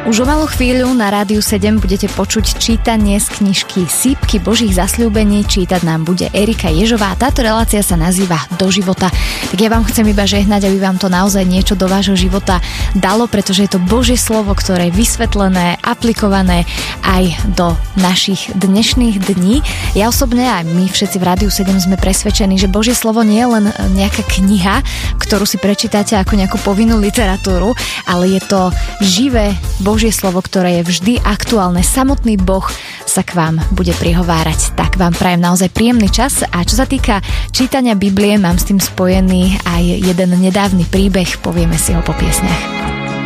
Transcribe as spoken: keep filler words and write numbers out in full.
Už o malú chvíľu na Rádiu sedem budete počuť čítanie z knižky Sípky Božích zasľúbení. Čítať nám bude Erika Ježová. Táto relácia sa nazýva Do života. Tak ja vám chcem iba žehnať, aby vám to naozaj niečo do vášho života dalo, pretože je to Božie slovo, ktoré je vysvetlené, aplikované aj do našich dnešných dní. Ja osobne aj my všetci v Rádiu sedem sme presvedčení, že Božie slovo nie je len nejaká kniha, ktorú si prečítate ako nejakú povinnú literatúru, ale je to živé Božie slovo, ktoré je vždy aktuálne. Samotný Boh sa k vám bude prihovárať. Tak vám prajem naozaj príjemný čas a čo sa týka čítania Biblie, mám s tým spojený aj jeden nedávny príbeh, povieme si ho po piesňach.